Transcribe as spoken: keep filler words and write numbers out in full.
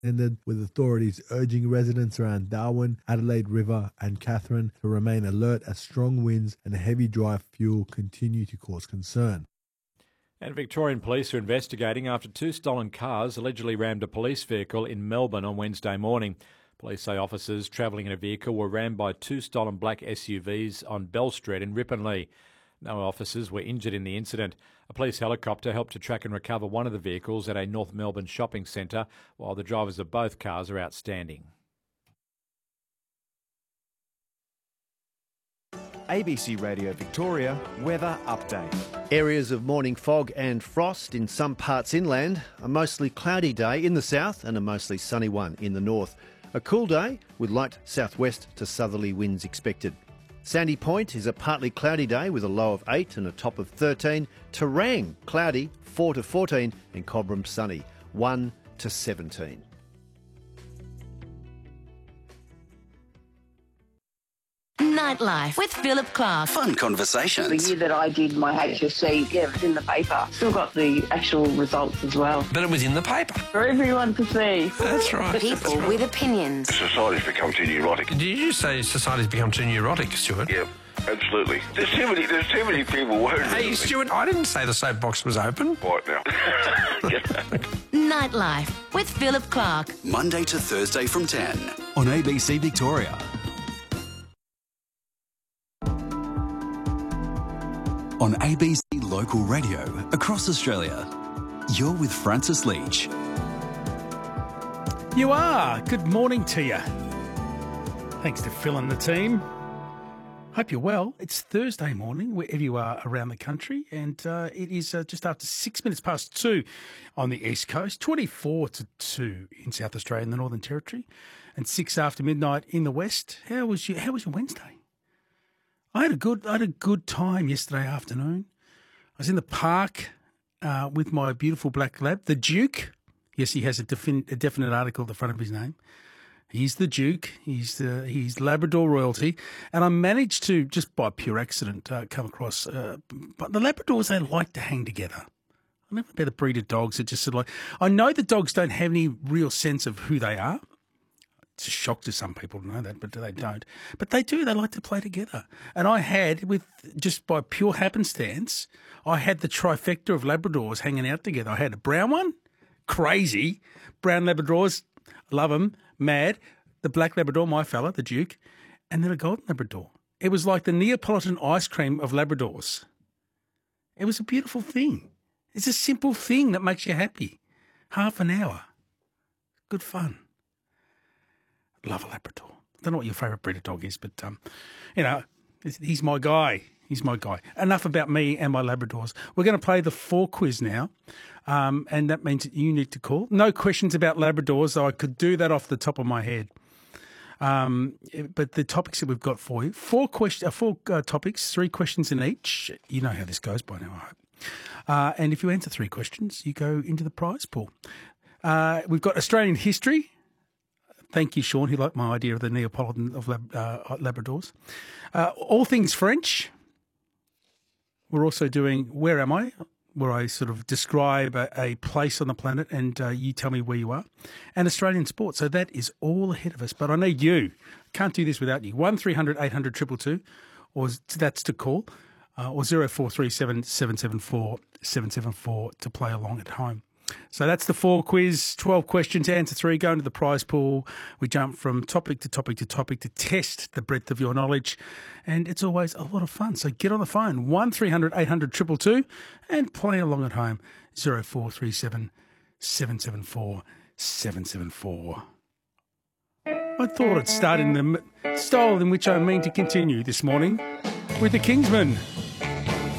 ended, with authorities urging residents around Darwin, Adelaide River and Katherine to remain alert as strong winds and heavy dry fuel continue to cause concern. And Victorian police are investigating after two stolen cars allegedly rammed a police vehicle in Melbourne on Wednesday morning. Police say officers travelling in a vehicle were rammed by two stolen black S U Vs on Bell Street in Ripponlea. No officers were injured in the incident. A police helicopter helped to track and recover one of the vehicles at a North Melbourne shopping centre, while the drivers of both cars are outstanding. A B C Radio Victoria weather update. Areas of morning fog and frost in some parts inland. A mostly cloudy day in the south and a mostly sunny one in the north. A cool day with light southwest to southerly winds expected. Sandy Point is a partly cloudy day with a low of eight and a top of thirteen. Terang, cloudy, four to fourteen. And Cobram, sunny, one to seventeen. Nightlife with Philip Clark. Fun conversations. The year that I did my H S C, yeah, it was in the paper. Still got the actual results as well. But it was in the paper. For everyone to see. That's right. People That's right. with opinions. Society's become too neurotic. Did you say society's become too neurotic, Stuart? Yeah, absolutely. There's too many, there's too many people worried. Hey, Stuart, I didn't say the soapbox was open. Right now. Nightlife with Philip Clark. Monday to Thursday from ten on A B C Victoria. On A B C Local Radio across Australia, you're with Francis Leach. You are. Good morning to you. Thanks to Phil and the team. Hope you're well. It's Thursday morning, wherever you are around the country, and uh, it is uh, just after six minutes past two on the East Coast, twenty-four to two in South Australia and the Northern Territory, and six after midnight in the West. How was your How was your Wednesday? I had a good I had a good time yesterday afternoon. I was in the park uh, with my beautiful black lab, the Duke. Yes, he has a, defin- a definite article at the front of his name. He's the Duke. He's the he's Labrador royalty, and I managed to just by pure accident uh, come across. Uh, but the Labradors, they like to hang together. I never met a breed of dogs that just sort of like. I know the dogs don't have any real sense of who they are. It's a shock to some people to know that, but they don't. But they do. They like to play together. And I had, with just by pure happenstance, I had the trifecta of Labradors hanging out together. I had a brown one, crazy, brown Labradors, love them, mad, the black Labrador, my fella, the Duke, and then a golden Labrador. It was like the Neapolitan ice cream of Labradors. It was a beautiful thing. It's a simple thing that makes you happy. Half an hour. Good fun. Love a Labrador. I don't know what your favourite breed of dog is, but, um, you know, he's my guy. He's my guy. Enough about me and my Labradors. We're going to play the four quiz now, um, and that means that you need to call. No questions about Labradors, though I could do that off the top of my head. Um, but the topics that we've got for you, four, question, uh, four uh, topics, three questions in each. You know how this goes by now, I hope. Uh, and if you answer three questions, you go into the prize pool. Uh, we've got Australian history. Thank you, Sean. He liked my idea of the Neapolitan of Lab, uh, Labradors. Uh, all things French. We're also doing Where Am I?, where I sort of describe a, a place on the planet and uh, you tell me where you are. And Australian sports. So that is all ahead of us. But I need you. Can't do this without you. one three hundred eight hundred two two two, or that's to call, uh, or zero four three seven seven seven four seven seven four to play along at home. So that's the four quiz, twelve questions, answer three, go into the prize pool. We jump from topic to topic to topic to test the breadth of your knowledge, and it's always a lot of fun. So get on the phone, one three hundred eight hundred two two two, and play along at home, zero four three seven seven seven four seven seven four. I thought I'd start in the style in which I mean to continue this morning with the Kingsmen.